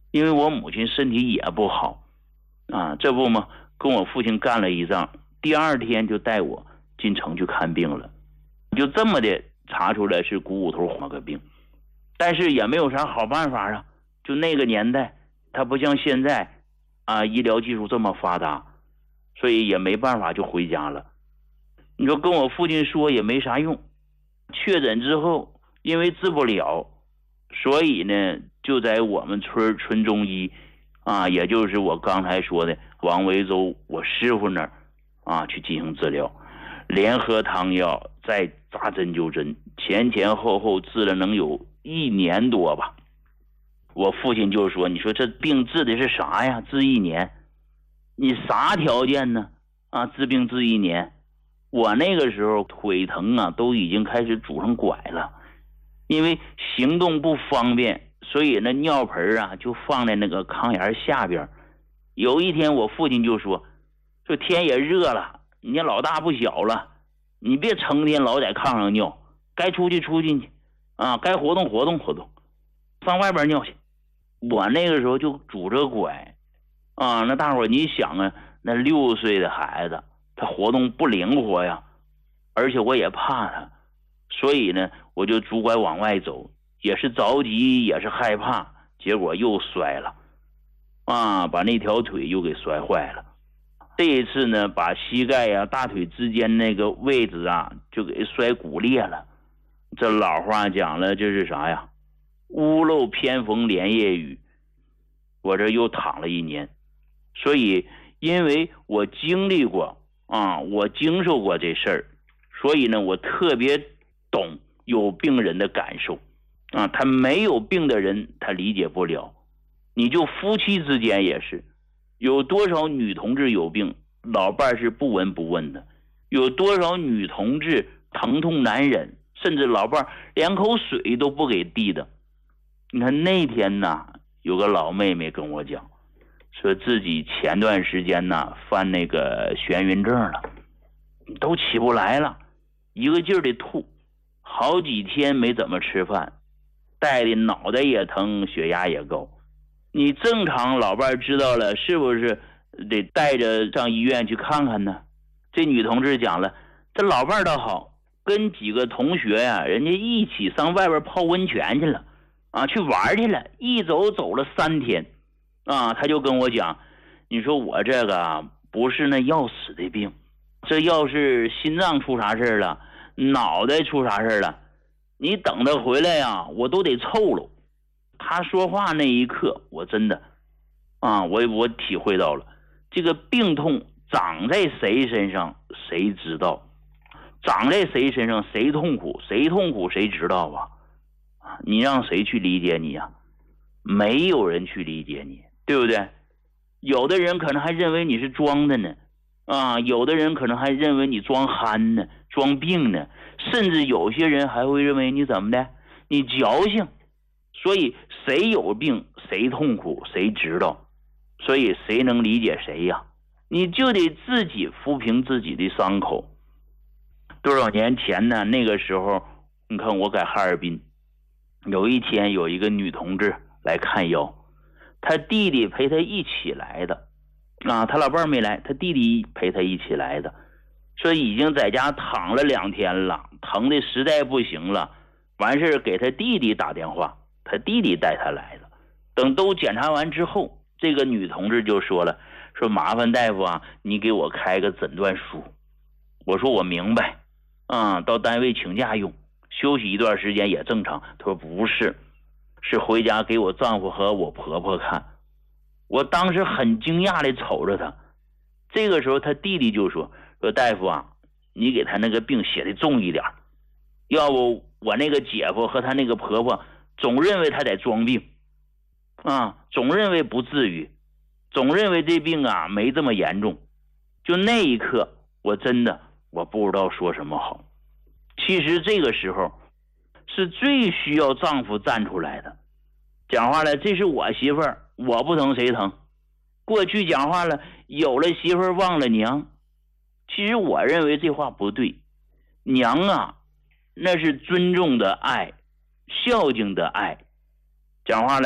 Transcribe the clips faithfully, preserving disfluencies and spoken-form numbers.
因为我母亲身体也不好啊，这不嘛，跟我父亲干了一仗，第二天就带我进城去看病了，就这么的查出来是股骨头黄个病，但是也没有啥好办法啊。就那个年代，它不像现在啊，医疗技术这么发达，所以也没办法就回家了。你说跟我父亲说也没啥用，确诊之后因为治不了，所以呢就在我们村村中医啊，也就是我刚才说的王维洲我师傅那儿啊去进行治疗，连喝汤药再扎针灸针，前前后后治了能有一年多吧。我父亲就说，你说这病治的是啥呀，治一年你啥条件呢啊，治病治一年。我那个时候腿疼啊都已经开始拄上拐了，因为行动不方便，所以那尿盆啊就放在那个炕沿下边。有一天我父亲就说，说天也热了，你老大不小了，你别成天老在炕上尿，该出去出去去啊，该活动活动活动，上外边尿去。我那个时候就拄着拐啊，那大伙你想啊，那六岁的孩子他活动不灵活呀，而且我也怕他，所以呢我就拄拐往外走，也是着急也是害怕，结果又摔了啊，把那条腿又给摔坏了。这一次呢把膝盖呀、啊、大腿之间那个位置啊就给摔骨裂了。这老话讲了，这是啥呀，屋漏偏逢连夜雨，我这又躺了一年。所以因为我经历过啊，我经受过这事儿，所以呢我特别懂有病人的感受啊，他没有病的人他理解不了。你就夫妻之间也是，有多少女同志有病老伴是不闻不问的，有多少女同志疼痛难忍，甚至老伴连口水都不给递的。你看那天呢有个老妹妹跟我讲，说自己前段时间呢犯那个眩晕症了，都起不来了，一个劲儿的吐，好几天没怎么吃饭，带的脑袋也疼，血压也高。你正常老伴知道了是不是得带着上医院去看看呢？这女同志讲了，这老伴倒好，跟几个同学呀、啊，人家一起上外边泡温泉去了啊，去玩去了，一走走了三天啊。他就跟我讲，你说我这个不是那要死的病，这要是心脏出啥事了，脑袋出啥事了，你等他回来呀、啊，我都得凑了。他说话那一刻，我真的啊，我我体会到了，这个病痛长在谁身上谁知道，长在谁身上谁痛苦，谁痛苦谁知道啊。啊，你让谁去理解你啊？没有人去理解你，对不对？有的人可能还认为你是装的呢，啊，有的人可能还认为你装憨呢，装病呢，甚至有些人还会认为你怎么的，你矫情。所以谁有病谁痛苦谁知道，所以谁能理解谁呀？你就得自己抚平自己的伤口。多少年前呢，那个时候你看我在哈尔滨，有一天有一个女同志来看腰，她弟弟陪她一起来的啊，她老伴没来，她弟弟陪她一起来的，说已经在家躺了两天了，疼的实在不行了，完事给她弟弟打电话，他弟弟带他来的。等都检查完之后，这个女同志就说了，说麻烦大夫啊，你给我开个诊断书。我说我明白啊，到单位请假用，休息一段时间也正常。他说不是，是回家给我丈夫和我婆婆看。我当时很惊讶的瞅着他。这个时候他弟弟就说，说大夫啊，你给他那个病写的重一点，要不我那个姐夫和他那个婆婆总认为他在装病啊，总认为不至于，总认为这病啊没这么严重。就那一刻我真的我不知道说什么好。其实这个时候是最需要丈夫站出来的。讲话了，这是我媳妇儿，我不疼谁疼。过去讲话了，有了媳妇儿忘了娘。其实我认为这话不对，娘啊那是尊重的爱，孝敬的爱。讲话了，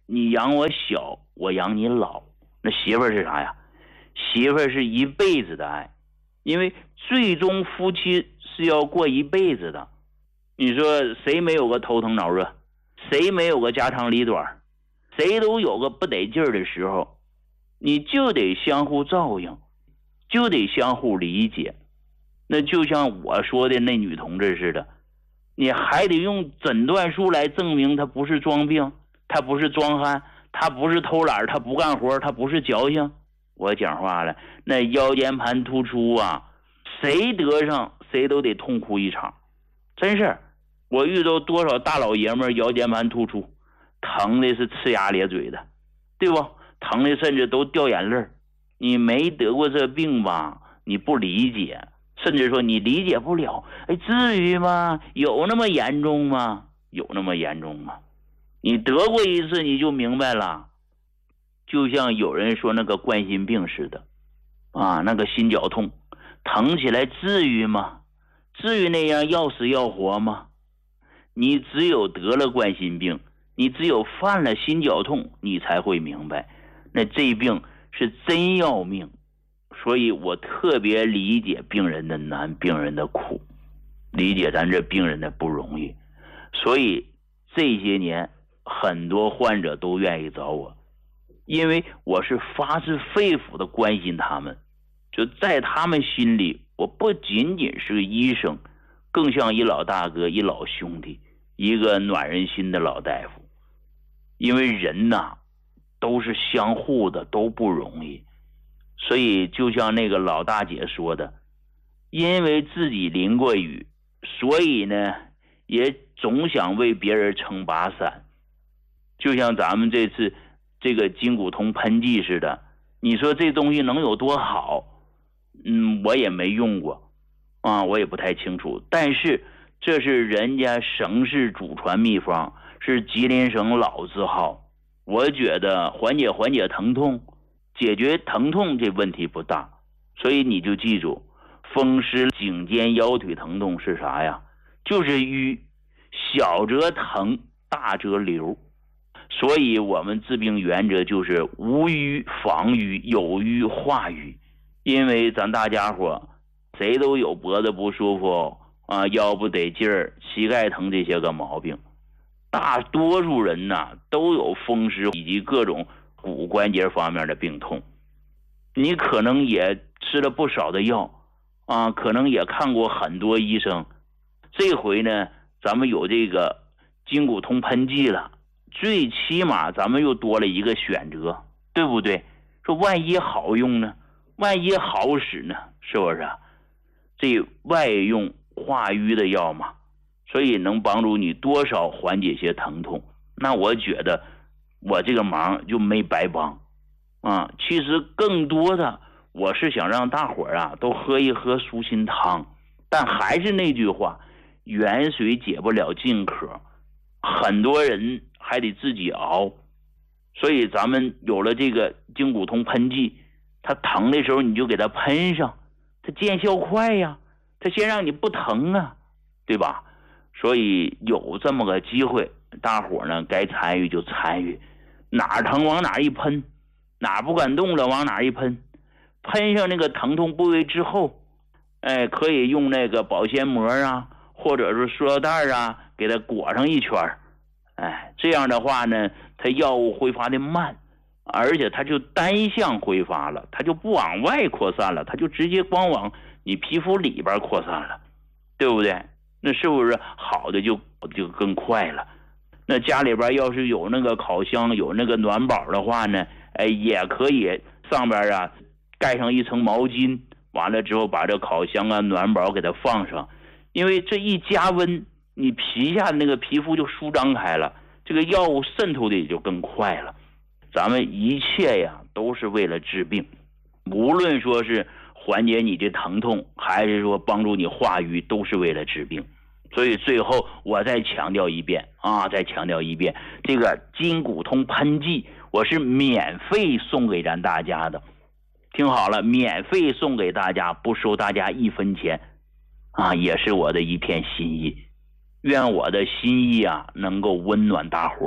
你养我小，我养你老。那媳妇儿是啥呀？媳妇儿是一辈子的爱，因为最终夫妻是要过一辈子的。你说谁没有个头疼脑热？谁没有个家长里短？谁都有个不得劲儿的时候，你就得相互照应，就得相互理解。那就像我说的那女同志似的，你还得用诊断书来证明她不是装病，她不是装憨，她不是偷懒，她不干活，她不是矫情。我讲话了，那腰间盘突出啊，谁得上谁都得痛哭一场，真是。我遇到多少大老爷们腰间盘突出，疼的是呲牙咧嘴的，对不？疼的甚至都掉眼泪。你没得过这病吧，你不理解，甚至说你理解不了。哎，至于吗？有那么严重吗？有那么严重吗？你得过一次你就明白了。就像有人说那个冠心病似的啊，那个心绞痛疼起来至于吗？至于那样要死要活吗？你只有得了冠心病，你只有犯了心绞痛，你才会明白那这病是真要命。所以我特别理解病人的难，病人的苦，理解咱这病人的不容易。所以这些年很多患者都愿意找我，因为我是发自肺腑的关心他们。就在他们心里，我不仅仅是个医生，更像一老大哥，一老兄弟，一个暖人心的老大夫。因为人呐都是相互的，都不容易。所以就像那个老大姐说的，因为自己淋过雨，所以呢也总想为别人撑把伞。就像咱们这次这个筋骨通喷剂似的，你说这东西能有多好？嗯，我也没用过啊，我也不太清楚。但是这是人家省市祖传秘方，是吉林省老字号。我觉得缓解缓解疼痛，解决疼痛这问题不大。所以你就记住，风湿颈肩腰腿疼痛是啥呀？就是瘀，小则疼，大则流。所以我们治病原则就是无瘀防瘀，有瘀化瘀。因为咱大家伙谁都有脖子不舒服啊，腰不得劲儿，膝盖疼这些个毛病。大多数人呢都有风湿以及各种骨关节方面的病痛。你可能也吃了不少的药啊，可能也看过很多医生。这回呢咱们有这个筋骨通喷剂了，最起码咱们又多了一个选择，对不对？说万一好用呢，万一好使呢，是不是？这外用化瘀的药嘛，所以能帮助你多少缓解些疼痛。那我觉得我这个忙就没白帮啊。其实更多的我是想让大伙儿啊都喝一喝舒心汤。但还是那句话，远水解不了近渴，很多人还得自己熬。所以咱们有了这个筋骨通喷剂，它疼的时候你就给它喷上，它见效快呀，它先让你不疼啊，对吧？所以有这么个机会，大伙呢该参与就参与，哪儿疼往哪儿一喷，哪儿不敢动了往哪儿一喷，喷上那个疼痛部位之后，哎，可以用那个保鲜膜啊，或者是塑料袋啊，给它裹上一圈。哎，这样的话呢，它药物挥发的慢，而且它就单向挥发了，它就不往外扩散了，它就直接光往你皮肤里边扩散了，对不对？那是不是好的就就更快了？那家里边要是有那个烤箱，有那个暖宝的话呢，哎，也可以上边啊盖上一层毛巾，完了之后把这烤箱啊暖宝给它放上，因为这一加温，你皮下的那个皮肤就舒张开了，这个药物渗透的也就更快了。咱们一切呀都是为了治病，无论说是缓解你的疼痛，还是说帮助你化瘀，都是为了治病。所以最后我再强调一遍啊，再强调一遍，这个筋骨通喷剂我是免费送给咱大家的，听好了，免费送给大家，不收大家一分钱啊，也是我的一片心意。愿我的心意啊能够温暖大伙，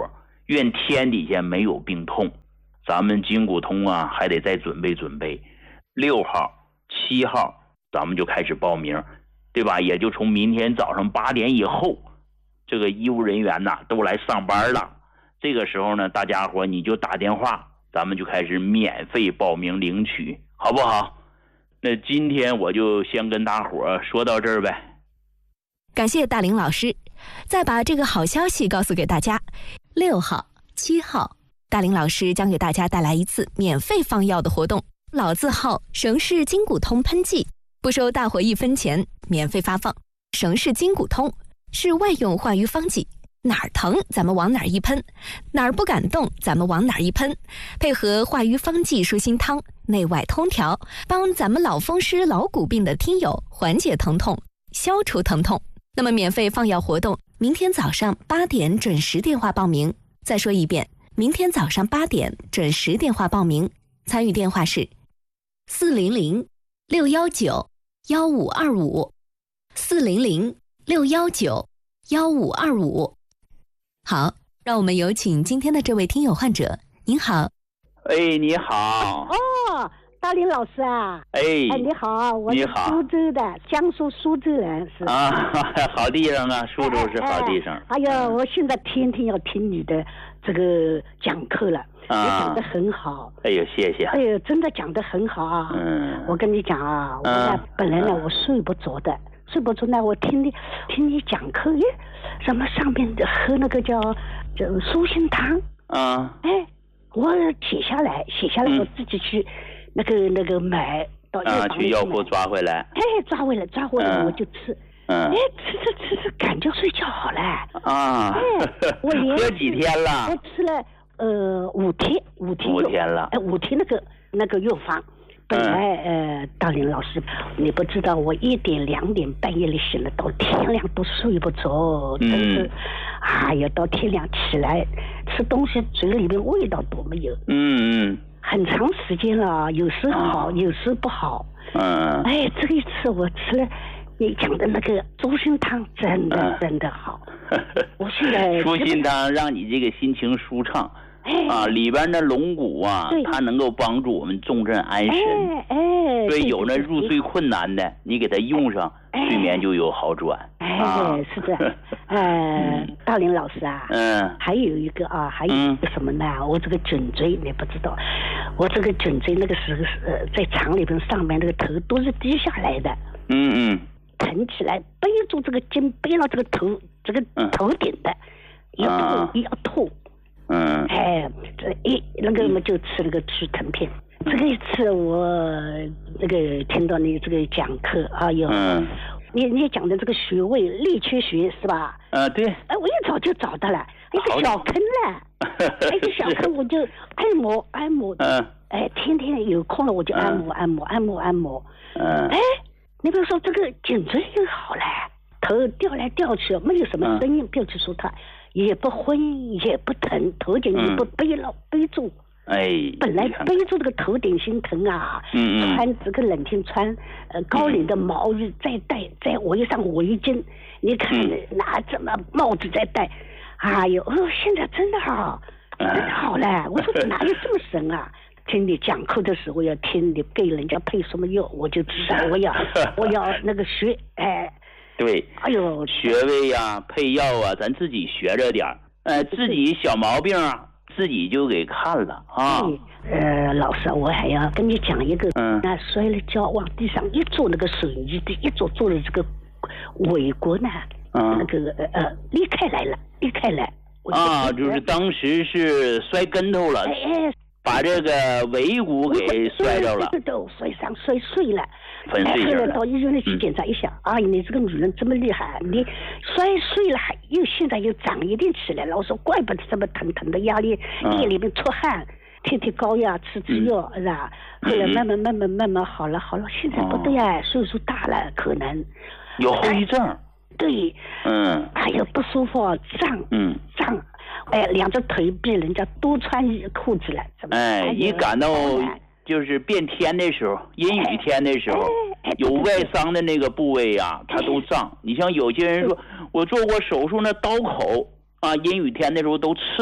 愿天底下没有病痛。咱们筋骨通啊，还得再准备准备。六号、七号，咱们就开始报名，对吧？也就从明天早上八点以后，这个医务人员呐都来上班了。这个时候呢，大家伙你就打电话，咱们就开始免费报名领取，好不好？那今天我就先跟大伙说到这儿呗。 感谢大林老师，再把这个好消息告诉给大家。六号、七号，大林老师将给大家带来一次免费放药的活动，老字号省氏筋骨通喷剂，不收大伙一分钱，免费发放。省氏筋骨通是外用化瘀方剂，哪儿疼咱们往哪儿一喷，哪儿不敢动咱们往哪儿一喷，配合化瘀方剂舒心汤，内外通调，帮咱们老风湿老骨病的听友缓解疼痛，消除疼痛。那么免费放药活动，明天早上八点准时电话报名。再说一遍，明天早上八点准时电话报名，参与电话是四零零六幺九幺五二五，四零零六幺九幺五二五。好，让我们有请今天的这位听友患者。您好。 哎，你好。 哦，大林老师啊。 哎。 哎，你好，我是苏州的，江苏苏州人是。 啊，好地方啊，苏州是好地方。 哎呀，我现在天天要听你的这个讲课了，你讲得很好。 哎呦，谢谢。 哎呦，真的讲得很好啊。 嗯。 我跟你讲啊，我呢本来呢我睡不着的，睡不着呢，我听你听你讲课，哎，什么上面喝那个叫叫舒心汤。 啊。 哎。我写下来，写下来，我自己去那个、嗯、那个买到药房啊，去药铺抓回来。 哎，抓回来，抓回来、嗯、我就吃。 嗯。 哎，吃吃吃吃，感觉睡觉好了。 啊。 哎，我连喝几天了？ 我吃了呃五天，五天。 五天了。 哎，五天那个那个药方，本来、嗯、呃，大林老师，你不知道，我一点两点半夜里醒了，到天亮都睡不着，真是。嗯哎呀，到天亮起来吃东西，嘴里面味道都没有。 嗯嗯。 很长时间了，有时好，嗯、有时不好。 嗯。 哎，这一次我吃了你讲的那个猪心汤，真的、嗯、真的好。我现在猪心汤让你这个心情舒畅。 哎啊，里边的龙骨啊，它能够帮助我们重镇安神。 哎哎， 对，有那入睡困难的，你给它用上，哎、睡眠就有好转。 哎，啊、是的。呃，嗯、大林老师啊， 嗯， 还有一个啊，还有一个什么呢？嗯、我这个颈椎你不知道，我这个颈椎那个时候是呃，在厂里边上班，那个头都是低下来的。 嗯嗯。 疼起来，背住这个肩，背到这个头，这个头顶的， 嗯、 要痛、啊、要痛。 嗯， 哎，这一那个我们就吃那个止疼片。嗯、这个一次我这个听到你这个讲课，哎呦，嗯、你你讲的这个穴位力缺穴是吧？ 啊，对。 哎，我一早就找到了一个小坑了，一个小坑我就按摩按摩。 嗯。 哎，天天有空了我就按摩、嗯、按摩按摩按摩。 嗯。 哎，你比如说这个颈椎就好了，头掉来掉去没有什么声音，不要去说它。也不昏也不疼，头颈也不背了、嗯、背住。 哎， 本来背住这个头顶心疼啊， 嗯穿这个冷天穿呃高领的毛衣，再戴再围上围巾，你看、嗯、拿这么帽子再戴，哎呦，哦，现在真的好，真的好了。我说哪有这么神啊？听你讲课的时候要听你给人家配什么药，我就知道我要我要那个学哎。 对， 哎呦， 穴位呀、啊、配药啊，咱自己学着点儿，呃，自己小毛病啊，自己就给看了啊。 呃，老师，我还要跟你讲一个， 嗯， 那摔了跤往地上一坐，那个水泥的一坐坐的这个尾骨呢， 嗯， 那个呃裂开来了，裂开来。 啊，就是当时是摔跟头了， 哎哎， 把这个尾骨给摔着了， 都摔伤摔碎了。 粉碎后来到医院里去检查一下，嗯、啊，你这个女人这么厉害，你摔碎了还又现在又长一点起来了。我说怪不得这么疼疼的压力，夜里面出汗，贴贴膏药，吃吃药，是吧？后来慢慢慢慢慢慢好了，好了，现在不对呀，岁数大了，可能有后遗症。 对， 嗯， 哎呀不舒服，胀， 嗯， 胀，哎，两只腿比人家多穿裤子了，怎么？ 哎，一感到。就是变天的时候，阴雨天的时候， 哎哎、 有外伤的那个部位啊，它都胀。哎、你像有些人说，我做过手术，那刀口啊，阴雨天的时候都刺挠。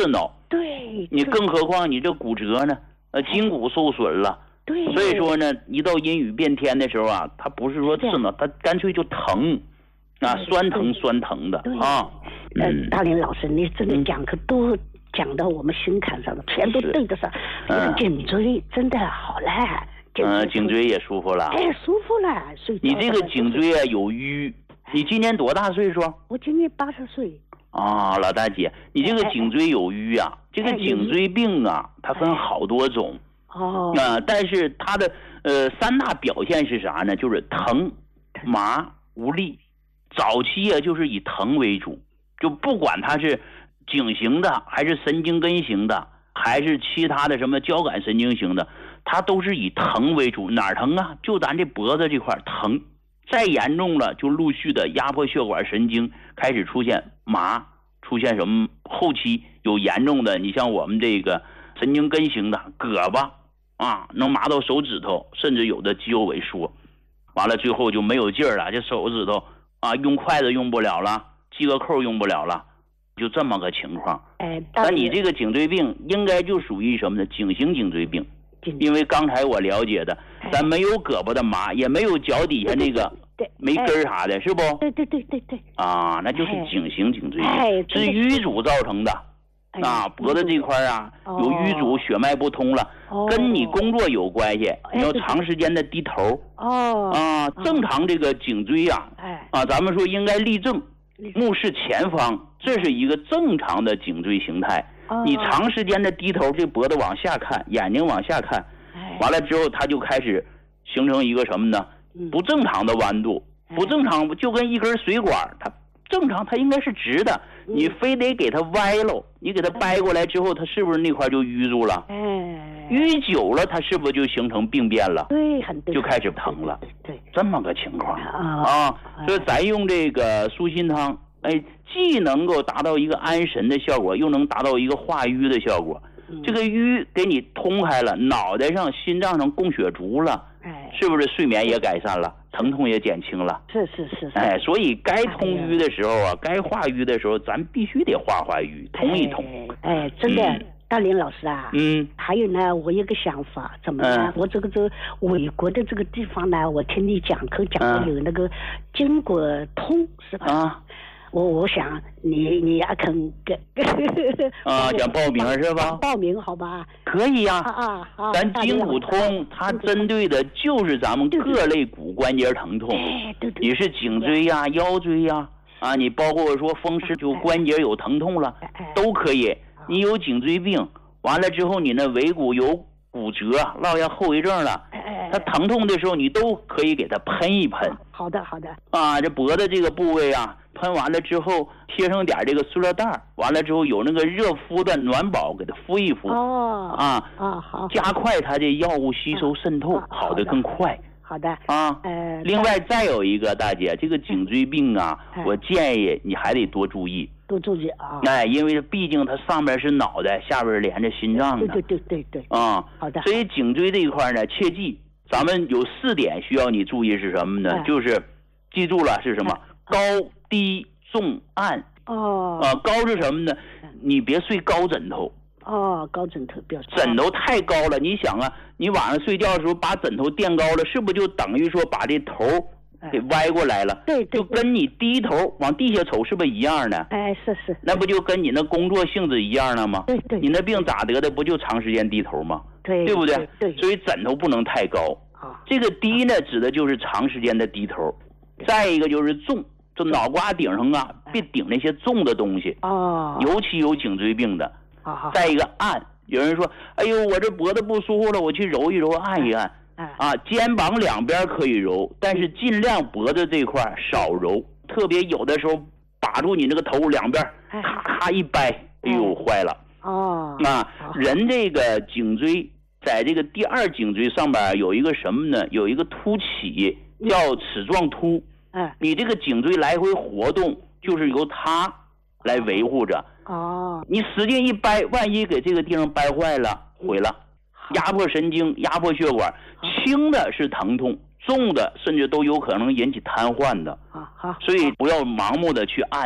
对， 你更何况你这骨折呢？呃，筋骨受损了。 对。 所以说呢，一到阴雨变天的时候啊，它不是说刺挠，它干脆就疼，啊，酸疼酸疼的啊。 呃，大林老师，你真的讲课都讲到我们心坎上了，全都对得上。嗯。颈椎真的好了。 嗯，颈椎也舒服了。 哎，舒服了。 你这个颈椎啊有淤，你今年多大岁数？ 我今年八十岁。 啊，老大姐，你这个颈椎有淤啊，这个颈椎病啊，它分好多种。 哦。 啊，但是它的呃三大表现是啥呢？就是疼、麻、无力。早期啊，就是以疼为主，就不管它是颈型的，还是神经根型的，还是其他的什么交感神经型的，它都是以疼为主。哪儿疼啊？就咱这脖子这块疼。再严重了，就陆续的压迫血管神经开始出现麻，出现什么？后期有严重的，你像我们这个神经根型的胳膊啊，能麻到手指头，甚至有的肌肉萎缩，完了最后就没有劲儿了，这手指头啊用筷子用不了了，系个扣用不了了，就这么个情况。 哎， 那你这个颈椎病应该就属于什么呢？颈型颈椎病。因为刚才我了解的，咱没有胳膊的麻，也没有脚底下那个没根啥的，是不？ 对对对对对。 啊，那就是颈型颈椎病，是淤阻造成的。啊，脖子这块啊有淤阻，血脉不通了，跟你工作有关系。你要长时间的低头。 哦。 啊，正常这个颈椎呀，啊，咱们说应该立正，目视前方，这是一个正常的颈椎形态。你长时间的低头，这脖子往下看，眼睛往下看，完了之后，它就开始形成一个什么呢？不正常的弯度，不正常就跟一根水管，它正常它应该是直的，你非得给它歪喽，你给它掰过来之后，它是不是那块就淤住了？淤久了，它是不是就形成病变了？ 对，很对， 就开始疼了。 对， 这么个情况啊，所以咱用这个舒心汤。哎，既能够达到一个安神的效果，又能达到一个化瘀的效果。嗯、这个瘀给你通开了，脑袋上、心脏上供血足了，哎，是不是睡眠也改善了，疼痛也减轻了？ 是是是是。 哎，所以该通瘀的时候啊，该化瘀的时候，咱必须得化化瘀，通一通。 哎，哎真的。嗯大林老师啊， 嗯， 还有呢，我有个想法，怎么呢？嗯、我这个这纬国的这个地方呢，我听你讲课讲的有那个筋骨通，是吧？啊。我我想你你也肯给啊，想报名是吧？ 报名好吧？ 可以呀、 啊。啊啊！ 咱筋骨通，它针对的就是咱们各类骨关节疼痛。 哎，对对。 你是颈椎呀、腰椎呀，啊，你包括说风湿就关节有疼痛了，都可以。你有颈椎病，完了之后你那尾骨有骨折，落下后遗症了，它疼痛的时候你都可以给它喷一喷。 好的好的。 啊，这脖子这个部位啊，喷完了之后贴上点这个塑料袋，完了之后有那个热敷的暖宝给它敷一敷。 哦。 啊啊好。 加快它的药物吸收渗透，啊、好的更快。 好的。 啊。呃。另外再有一个大姐，这个颈椎病啊，哎、我建议你还得多注意。 多注意啊！ 哎，因为毕竟它上边是脑袋，下边连着心脏的。 对对对对对。 啊、 嗯，好的。 所以颈椎这一块呢，切记，咱们有四点需要你注意是什么呢？哎、就是记住了是什么？哎、高低重按。 哦。 啊，高是什么呢？你别睡高枕头。 哦，高枕头不要。 枕头太高了，你想啊，你晚上睡觉的时候把枕头垫高了，是不是就等于说把这头给歪过来了？ 对 对, 对， 就跟你低头往地下瞅是不是一样的？ 哎，是是。 那不就跟你那工作性质一样的吗？ 对对。 你那病咋得的？不就长时间低头吗？ 对， 对不对？ 对。 所以枕头不能太高。 啊。 这个低呢，指的就是长时间的低头。再一个就是重，就脑瓜顶上啊，别顶那些重的东西。 哦。 尤其有颈椎病的。 好好。 再一个按，有人说，哎呦，我这脖子不舒服了，我去揉一揉，按一按。啊，肩膀两边可以揉，但是尽量脖子这块少揉，特别有的时候把住你那个头两边，咔咔一掰，哎呦，坏了。 哦。 啊，人这个颈椎在这个第二颈椎上边有一个什么呢？有一个凸起，叫齿状突。 嗯。 你这个颈椎来回活动，就是由它来维护着。 哦。 你使劲一掰，万一给这个地方掰坏了，毁了。压迫神经，压迫血管，轻的是疼痛，重的甚至都有可能引起瘫痪的。 好好， 所以不要盲目的去按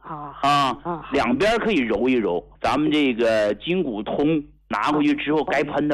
啊啊啊， 两边可以揉一揉，咱们这个筋骨通拿回去之后，该喷的。